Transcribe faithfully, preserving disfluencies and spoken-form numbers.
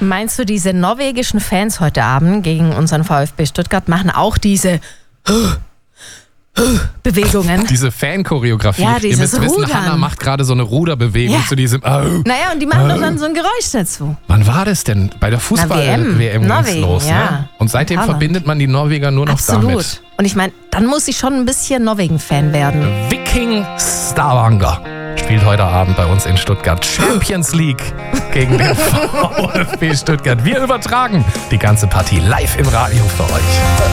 Meinst du, diese norwegischen Fans heute Abend gegen unseren VfB Stuttgart machen auch diese Bewegungen? Diese Fan-Choreografie. Ja, Ihr dieses müsst wissen, Rudern. Hannah macht gerade so eine Ruderbewegung Ja. zu diesem... Oh. Naja, und die machen doch dann so ein Geräusch dazu. Wann war das denn? Bei der Fußball-W M W M. ging's Norwegen, los, ja. ne? Und seitdem Haaland. verbindet man die Norweger nur noch Absolut. damit. Und ich meine, dann muss ich schon ein bisschen Norwegen-Fan werden. Viking Stavanger spielt heute Abend bei uns in Stuttgart Champions League gegen den VfB Stuttgart. Wir übertragen die ganze Partie live im Radio für euch.